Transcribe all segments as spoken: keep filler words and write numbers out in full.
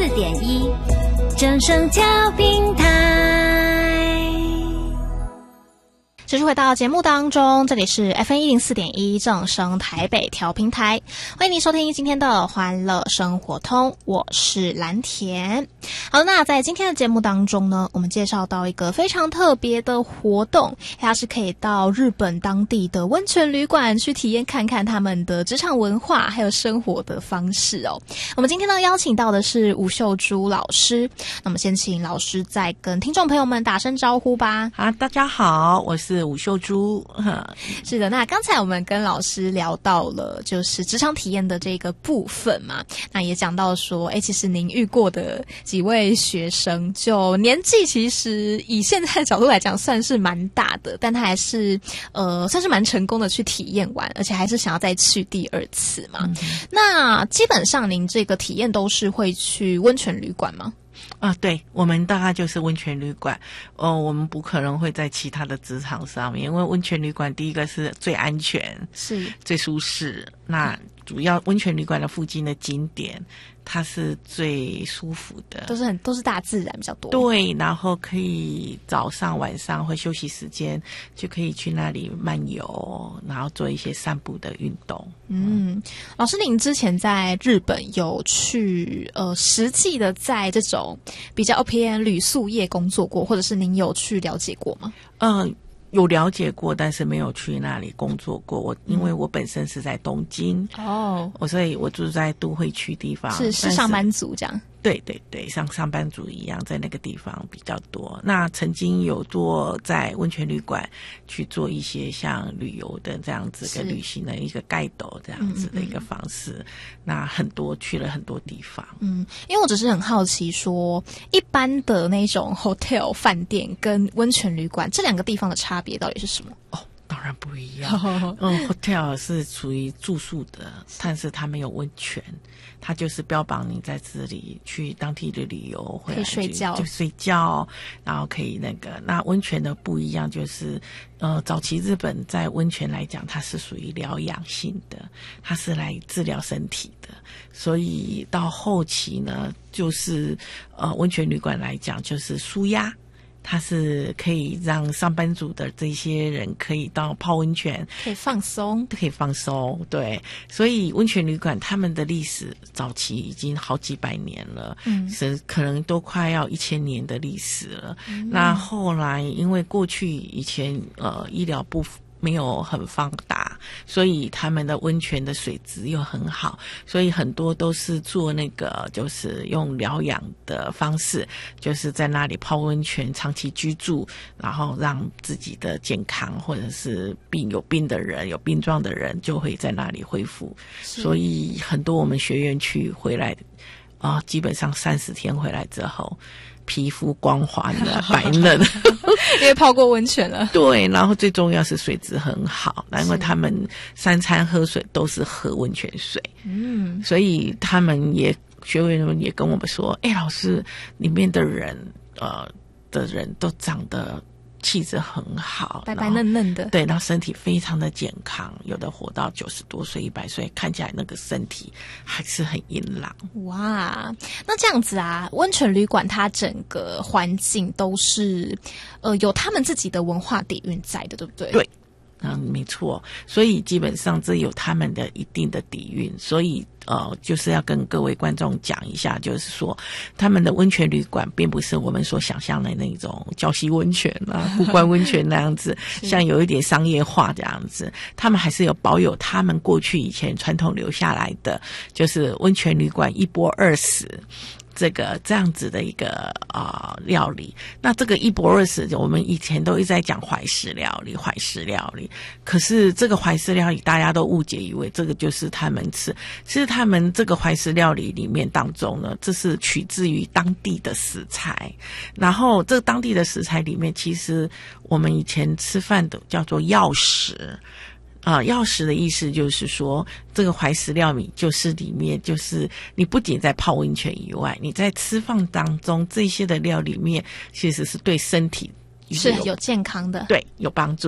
四点一正声教平台。 持续回到节目当中，这里是 F M 一零四点一正声台北调频台，欢迎您收听今天的欢乐生活通，我是蓝田。好，那在今天的节目当中呢，我们介绍到一个非常特别的活动，它是可以到日本当地的温泉旅馆去体验看看他们的职场文化还有生活的方式哦。我们今天呢邀请到的是吴秀珠老师，那么先请老师再跟听众朋友们打声招呼吧。 好，大家好，我是吴秀珠。 是的，那刚才我们跟老师聊到了就是职场体验的这个部分嘛，那也讲到说，哎，其实您遇过的几位学生，就年纪其实以现在的角度来讲算是蛮大的，但他还是呃算是蛮成功的去体验完，而且还是想要再去第二次嘛。嗯、那基本上您这个体验都是会去温泉旅馆吗？ 啊，对，我们大概就是温泉旅馆。哦，我们不可能会在其他的职场上面，因为温泉旅馆第一个是最安全， 是最舒适。那主要温泉旅馆的附近的景点，它是最舒服的， 都是很都是大自然比较多。 对，然后可以早上晚上会休息时间就可以去那里漫游，然后做一些散步的运动。 嗯，老师，您之前在日本有去呃实际的在这种比较偏旅宿业工作过，或者是您有去了解过吗？ 嗯。有了解过，但是没有去那里工作过。我因为我本身是在东京哦，我所以我住在都会区地方， 是是上班族这样。 对对对，像上班族一样，在那个地方比较多。那曾经有做在温泉旅馆去做一些像旅游的这样子跟旅行的一个盖斗这样子的一个方式。嗯嗯嗯，那很多去了很多地方。嗯， 因为我只是很好奇说，一般的那种 hotel 饭店跟温泉旅馆这两个地方的差别到底是什么？ 哦，当然不一样。嗯 ，hotel 是属于住宿的，但是它没有温泉。它就是标榜你在这里去当地的旅游， 可以睡觉， 就睡觉，然后可以那个。那温泉的不一样，就是呃，早期日本在温泉来讲，它是属于疗养性的，它是来治疗身体的。所以到后期呢，就是呃，温泉旅馆来讲，就是舒压。它是可以让上班族的这些人可以到泡温泉， 可以放松， 可以放松。对，所以温泉旅馆他们的历史早期已经好几百年了，嗯，是可能都快要一千年的历史了。嗯、那后来因为过去以前呃医疗不没有很发达，所以他们的温泉的水质又很好，所以很多都是做那个就是用疗养的方式，就是在那里泡温泉长期居住，然后让自己的健康或者是病有病的人有病状的人就会在那里恢复。所以很多我们学员去回来啊、呃，基本上三十天回来之后皮肤光滑的白嫩因为泡过温泉了。 对，然后最重要是水质很好，因为他们三餐喝水都是喝温泉水，嗯，所以他们也学员们也跟我们说，哎，老师，里面的人呃的人都长得气质很好， 白白嫩嫩的， 对，然后身体非常的健康，有的活到九十多岁、一百岁，看起来那个身体还是很硬朗。 哇，那这样子啊，温泉旅馆它整个环境都是呃有他们自己的文化底蕴在的，对不对？ 对。嗯，没错，所以基本上这有他们的一定的底蕴，所以呃，就是要跟各位观众讲一下，就是说他们的温泉旅馆并不是我们所想象的那种礁溪温泉啊、湖关温泉那样子，像有一点商业化这样子，他们还是有保有他们过去以前传统留下来的，就是温泉旅馆一钵二食。这个这样子的一个啊、呃、料理，那这个一钵二食，我们以前都一直在讲怀石料理，怀石料理。可是这个怀石料理，大家都误解以为这个就是他们吃，其实他们这个怀石料理里面当中呢，这是取自于当地的食材，然后这当地的食材里面，其实我们以前吃饭的叫做药食。啊、呃，药食的意思就是说，这个怀石料理就是里面就是你不仅在泡温泉以外，你在吃饭当中这些的料里面，其实是对身体是有健康的， 对，有帮助的。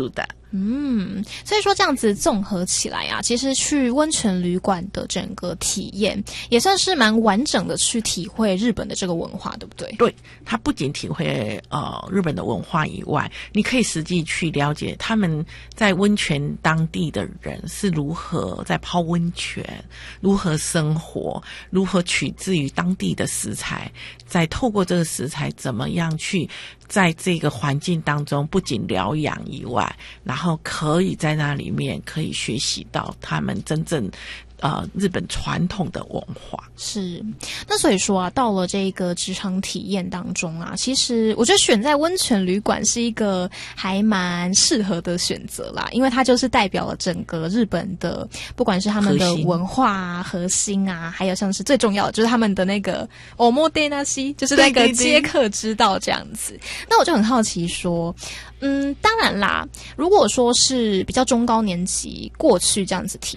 嗯，所以说这样子综合起来啊，其实去温泉旅馆的整个体验也算是蛮完整的去体会日本的这个文化，对不对？ 对，它不仅体会呃日本的文化以外，你可以实际去了解他们在温泉当地的人是如何在泡温泉，如何生活，如何取自于当地的食材，再透过这个食材怎么样去在这个环境当中不仅疗养以外，然后可以在那里面可以学习到他们真正呃日本传统的文化。 是，那所以说啊，到了这个职场体验当中啊，其实我觉得选在温泉旅馆是一个还蛮适合的选择啦，因为它就是代表了整个日本的，不管是他们的文化啊、核心啊，还有像是最重要的就是他们的那个おもてなし，就是那个接客之道这样子。对对对，那我就很好奇说，嗯，当然啦，如果说是比较中高年级过去这样子体